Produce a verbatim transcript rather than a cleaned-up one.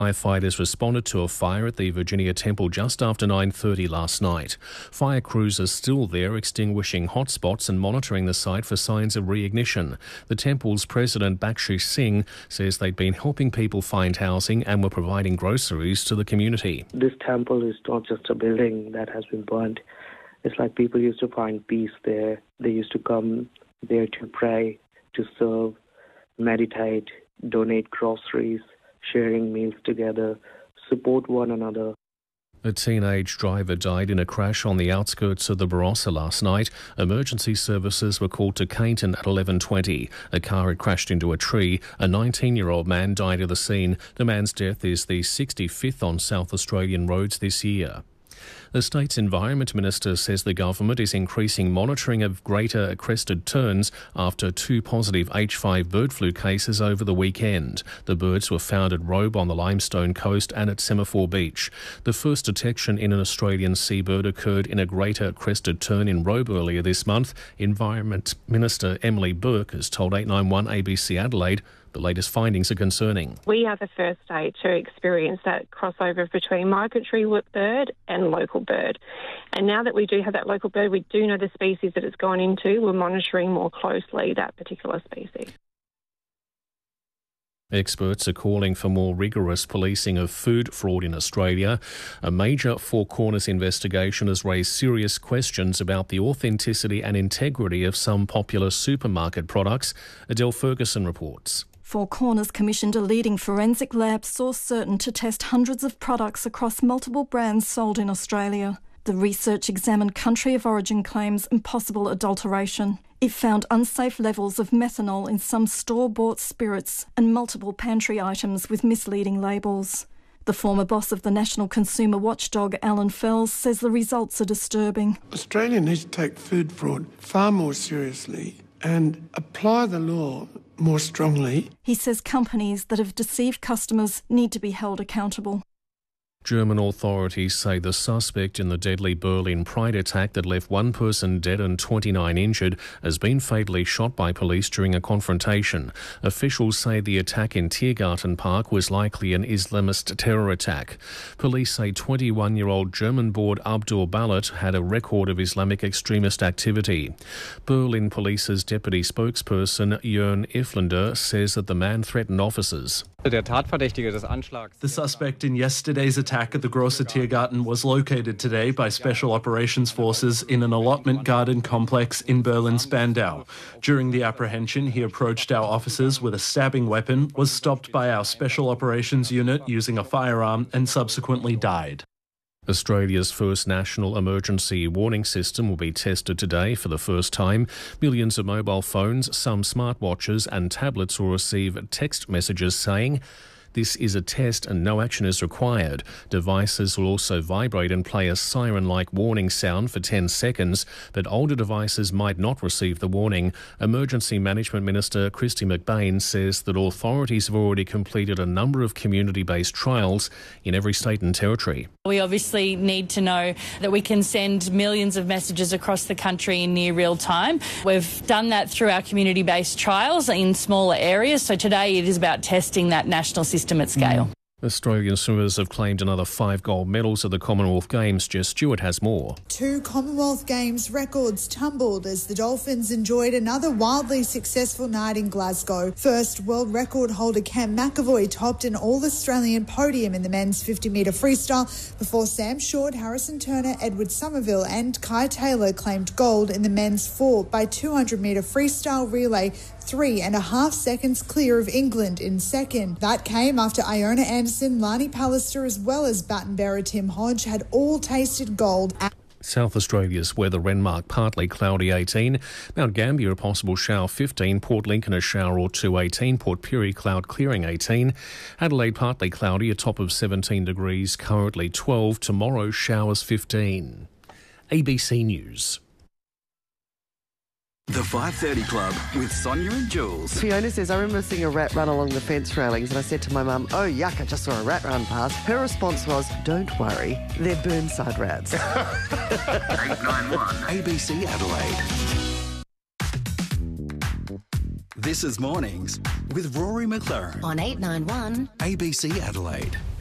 Firefighters responded to a fire at the Virginia Temple just after nine thirty last night. Fire crews are still there extinguishing hotspots and monitoring the site for signs of reignition. The temple's president Bakshi Singh says they'd been helping people find housing and were providing groceries to the community. This temple is not just a building that has been burnt. It's like people used to find peace there. They used to come there to pray, to serve, meditate, donate groceries, sharing meals together, support one another. A teenage driver died in a crash on the outskirts of the Barossa last night. Emergency services were called to Cainton at eleven twenty. A car had crashed into a tree. A nineteen-year-old man died at the scene. The man's death is the sixty-fifth on South Australian roads this year. The state's Environment Minister says the government is increasing monitoring of greater crested terns after two positive H five bird flu cases over the weekend. The birds were found at Robe on the Limestone Coast and at Semaphore Beach. The first detection in an Australian seabird occurred in a greater crested tern in Robe earlier this month. Environment Minister Emily Burke has told eight nine one A B C Adelaide the latest findings are concerning. We are the first state to experience that crossover between migratory bird and local bird. And now that we do have that local bird, we do know the species that it's gone into. We're monitoring more closely that particular species. Experts are calling for more rigorous policing of food fraud in Australia. A major Four Corners investigation has raised serious questions about the authenticity and integrity of some popular supermarket products. Adele Ferguson reports. Four Corners commissioned a leading forensic lab, Source Certain, to test hundreds of products across multiple brands sold in Australia. The research examined country of origin claims and possible adulteration. It found unsafe levels of methanol in some store-bought spirits and multiple pantry items with misleading labels. The former boss of the National Consumer Watchdog, Alan Fells, says the results are disturbing. Australia needs to take food fraud far more seriously and apply the law more strongly. He says companies that have deceived customers need to be held accountable. German authorities say the suspect in the deadly Berlin Pride attack that left one person dead and twenty-nine injured has been fatally shot by police during a confrontation. Officials say the attack in Tiergarten Park was likely an Islamist terror attack. Police say twenty-one-year-old German-born Abdul Balat had a record of Islamic extremist activity. Berlin Police's deputy spokesperson Jörn Iflander says that the man threatened officers. The suspect in yesterday's attack at the Grosser Tiergarten was located today by Special Operations Forces in an allotment garden complex in Berlin-Spandau. During the apprehension, he approached our officers with a stabbing weapon, was stopped by our Special Operations Unit using a firearm and subsequently died. Australia's first national emergency warning system will be tested today for the first time. Millions of mobile phones, some smartwatches and tablets will receive text messages saying, "This is a test and no action is required." Devices will also vibrate and play a siren-like warning sound for ten seconds, but older devices might not receive the warning. Emergency Management Minister Kristy McBain says that authorities have already completed a number of community-based trials in every state and territory. We obviously need to know that we can send millions of messages across the country in near real time. We've done that through our community-based trials in smaller areas, so today it is about testing that national system at scale. Australian swimmers have claimed another five gold medals at the Commonwealth Games. Jess Stewart has more. Two Commonwealth Games records tumbled as the Dolphins enjoyed another wildly successful night in Glasgow. First, world record holder Cam McAvoy topped an all-Australian podium in the men's fifty metre freestyle before Sam Short, Harrison Turner, Edward Somerville and Kai Taylor claimed gold in the men's four by two hundred metre freestyle relay, three and a half seconds clear of England in second. That came after Iona Anderson, Lani Pallister as well as baton bearer Tim Hodge had all tasted gold. South Australia's weather: Renmark partly cloudy eighteen, Mount Gambier a possible shower fifteen, Port Lincoln a shower or two eighteen, Port Pirie cloud clearing eighteen, Adelaide partly cloudy a top of seventeen degrees, currently twelve, tomorrow showers fifteen. A B C News. The five thirty Club with Sonia and Jules. Fiona says, I remember seeing a rat run along the fence railings and I said to my mum, oh yuck, I just saw a rat run past. Her response was, don't worry, they're Burnside rats. eight nine one A B C Adelaide. This This is Mornings with Rory McLaren on eight nine one A B C Adelaide.